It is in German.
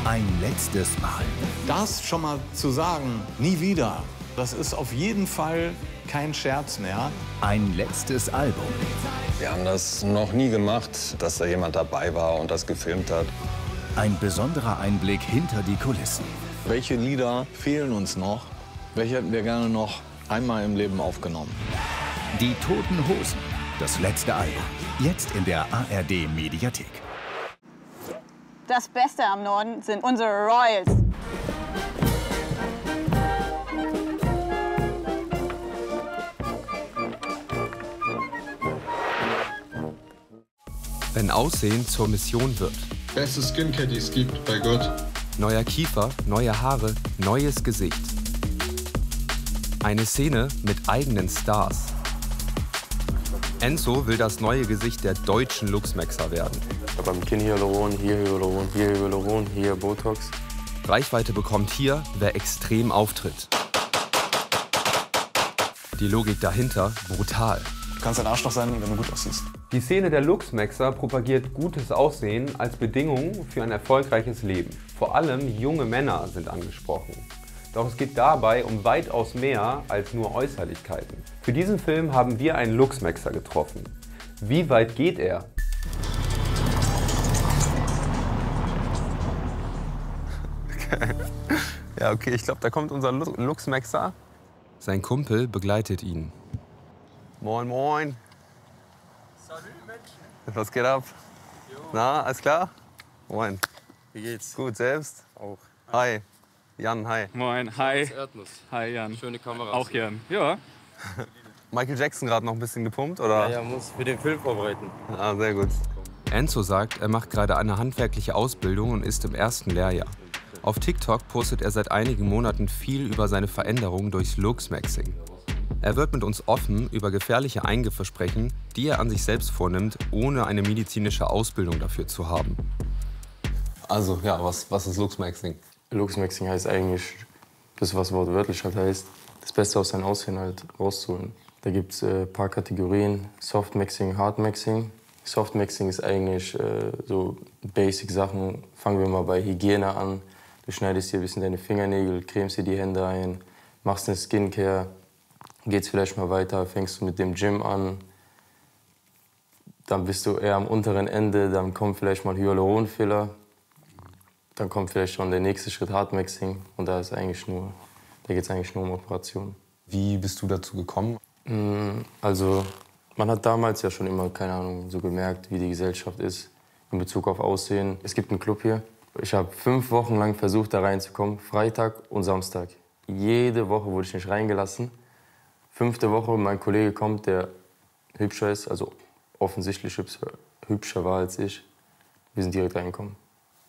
Ein letztes Mal. Das schon mal zu sagen, nie wieder, das ist auf jeden Fall kein Scherz mehr. Ein letztes Album. Wir haben das noch nie gemacht, dass da jemand dabei war und das gefilmt hat. Ein besonderer Einblick hinter die Kulissen. Welche Lieder fehlen uns noch? Welche hätten wir gerne noch einmal im Leben aufgenommen? Die Toten Hosen. Das letzte Album. Jetzt in der ARD-Mediathek. Das Beste am Norden sind unsere Royals. Wenn Aussehen zur Mission wird. Beste Skincare, die es gibt, bei Gott. Neuer Kiefer, neue Haare, neues Gesicht. Eine Szene mit eigenen Stars. Enzo will das neue Gesicht der deutschen Luxmaxer werden. Beim Kinn Hyaluron, hier Hyaluron, hier Hyaluron, hier Botox. Reichweite bekommt hier, wer extrem auftritt. Die Logik dahinter brutal. Du kannst ein Arschloch sein, wenn du gut aussiehst. Die Szene der Luxmaxer propagiert gutes Aussehen als Bedingung für ein erfolgreiches Leben. Vor allem junge Männer sind angesprochen. Doch es geht dabei um weitaus mehr als nur Äußerlichkeiten. Für diesen Film haben wir einen Luxmaxer getroffen. Wie weit geht er? Ja, okay, ich glaube, da kommt unser Luxmaxer. Sein Kumpel begleitet ihn. Moin, moin. Salut, Mensch. Was geht ab? Jo. Na, alles klar? Moin. Wie geht's? Gut, selbst? Auch. Hi. Jan, hi. Moin, hi. Erdnuss. Hi, Jan. Schöne Kamera. Auch Jan. Ja. Michael Jackson gerade noch ein bisschen gepumpt, oder? Ja, muss für den Film vorbereiten. Ah, sehr gut. Enzo sagt, er macht gerade eine handwerkliche Ausbildung und ist im ersten Lehrjahr. Auf TikTok postet er seit einigen Monaten viel über seine Veränderung durchs Luxmaxing. Er wird mit uns offen über gefährliche Eingriffe sprechen, die er an sich selbst vornimmt, ohne eine medizinische Ausbildung dafür zu haben. Also, ja, was ist Luxmaxing? Luxmaxing heißt eigentlich, das was wortwörtlich halt heißt, das Beste aus seinem Aussehen halt rauszuholen. Da gibt es ein paar Kategorien, Softmaxing, Hardmaxing. Softmaxing ist eigentlich so Basic-Sachen. Fangen wir mal bei Hygiene an. Du schneidest dir ein bisschen deine Fingernägel, cremst dir die Hände ein, machst eine Skincare, geht's vielleicht mal weiter, fängst du mit dem Gym an. Dann bist du eher am unteren Ende, dann kommt vielleicht mal Hyaluronfiller. Dann kommt vielleicht schon der nächste Schritt Hardmaxing und da geht es eigentlich nur um Operationen. Wie bist du dazu gekommen? Also man hat damals ja schon immer, keine Ahnung, so gemerkt, wie die Gesellschaft ist in Bezug auf Aussehen. Es gibt einen Club hier. Ich habe 5 Wochen lang versucht, da reinzukommen, Freitag und Samstag. Jede Woche wurde ich nicht reingelassen. 5. Woche, mein Kollege kommt, der hübscher ist, also offensichtlich hübscher war als ich. Wir sind direkt reingekommen.